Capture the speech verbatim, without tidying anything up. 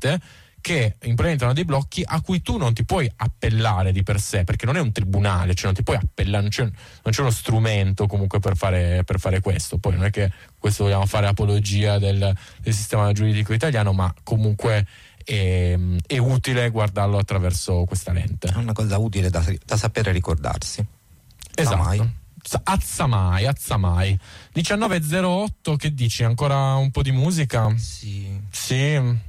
implementano che implementano dei blocchi a cui tu non ti puoi appellare di per sé, perché non è un tribunale, cioè non ti puoi appellare, non c'è, non c'è uno strumento comunque per fare, per fare questo. Poi non è che questo vogliamo fare apologia del, del sistema giuridico italiano, ma comunque è, è utile guardarlo attraverso questa lente. È una cosa utile da, da sapere ricordarsi. Esatto. Samai. Azzamai, Azzamai. diciannove e zero otto, che dici? Ancora un po' di musica? Sì. Sì.